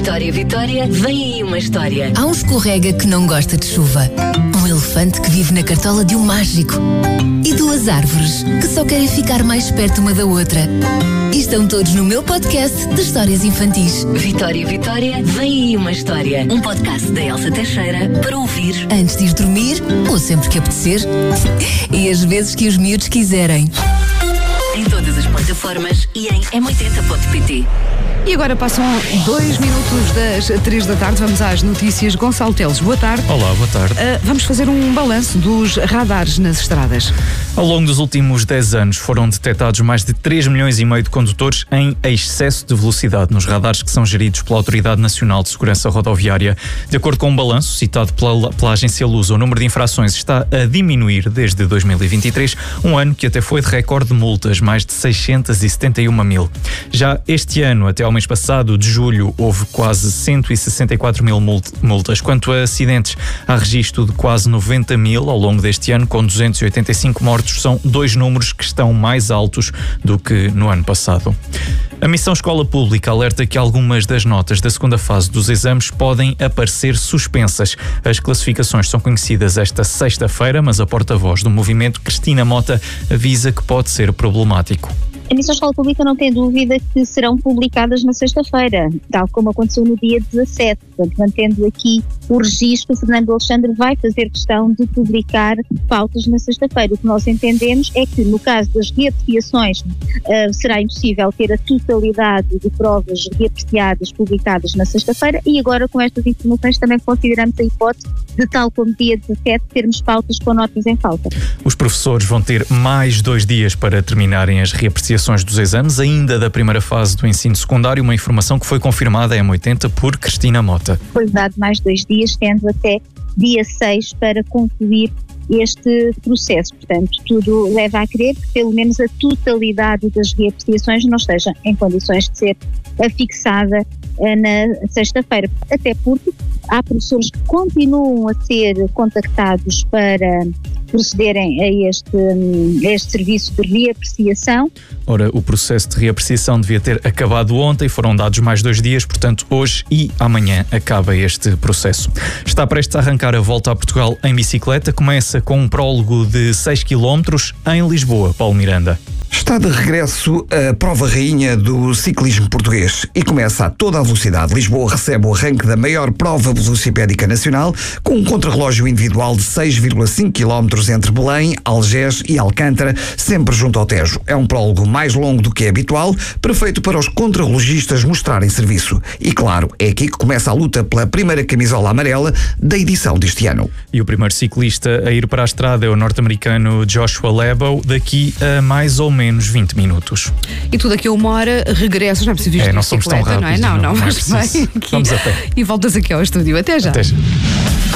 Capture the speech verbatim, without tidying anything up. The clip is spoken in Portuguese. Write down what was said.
Vitória, Vitória, vem aí uma história. Há um escorrega que não gosta de chuva. Um elefante que vive na cartola de um mágico. E duas árvores que só querem ficar mais perto uma da outra. E estão todos no meu podcast de histórias infantis. Vitória, Vitória, vem aí uma história. Um podcast da Elsa Teixeira para ouvir antes de ir dormir ou sempre que apetecer. E às vezes que os miúdos quiserem. Em todas as plataformas e em m oitenta ponto pt. E agora passam dois minutos das três da tarde. Vamos às notícias. Gonçalo Teles, boa tarde. Olá, boa tarde. Uh, vamos fazer um balanço dos radares nas estradas. Ao longo dos últimos dez anos foram detectados mais de três milhões e meio de condutores em excesso de velocidade nos radares que são geridos pela Autoridade Nacional de Segurança Rodoviária. De acordo com um balanço citado pela, pela agência Lusa, o número de infrações está a diminuir desde dois mil e vinte e três, um ano que até foi de recorde de multas, mais de seiscentos e setenta e uma mil. Já este ano, até ao mês passado, de julho, houve quase cento e sessenta e quatro mil multas. Quanto a acidentes, há registro de quase noventa mil ao longo deste ano, com duzentos e oitenta e cinco mortos. São dois números que estão mais altos do que no ano passado. A Missão Escola Pública alerta que algumas das notas da segunda fase dos exames podem aparecer suspensas. As classificações são conhecidas esta sexta-feira, mas a porta-voz do movimento, Cristina Mota, avisa que pode ser problemático. A Missão Escola Pública não tem dúvida que serão publicadas na sexta-feira, tal como aconteceu no dia dezassete. Portanto, mantendo aqui o registro, o Fernando Alexandre vai fazer questão de publicar pautas na sexta-feira. O que nós entendemos é que, no caso das reapreciações, uh, será impossível ter a totalidade de provas reapreciadas publicadas na sexta-feira, e agora, com estas informações, também consideramos a hipótese de, tal como dia dezassete, termos pautas com notas em falta. Os professores vão ter mais dois dias para terminarem as reapreciações dos exames, ainda da primeira fase do ensino secundário, uma informação que foi confirmada em M oitenta por Cristina Mota. Foi dado mais dois dias, tendo até dia seis para concluir este processo. Portanto, tudo leva a crer que pelo menos a totalidade das reapreciações não esteja em condições de ser afixada na sexta-feira, até porque há professores que continuam a ser contactados para procederem a este, a este serviço de reapreciação. Ora, o processo de reapreciação devia ter acabado ontem, foram dados mais dois dias, portanto hoje e amanhã acaba este processo. Está prestes a arrancar a volta a Portugal em bicicleta, começa com um prólogo de seis quilómetros em Lisboa. Paulo Miranda. Está de regresso a prova rainha do ciclismo português e começa a toda a velocidade. Lisboa recebe o arranque da maior prova velocipédica nacional, com um contrarrelógio individual de seis vírgula cinco quilómetros entre Belém, Algés e Alcântara, sempre junto ao Tejo. É um prólogo mais longo do que é habitual, perfeito para os contrarrelogistas mostrarem serviço. E claro, é aqui que começa a luta pela primeira camisola amarela da edição deste ano. E o primeiro ciclista a ir para a estrada é o norte-americano Joshua Lebo, daqui a mais ou menos menos vinte minutos. E tu daqui a uma hora regressas, não é preciso ir é, de não somos tão rápidos, não é? Não, não, não, mas não é bem. Vamos a pé. E voltas aqui ao estúdio. Até já. Até já.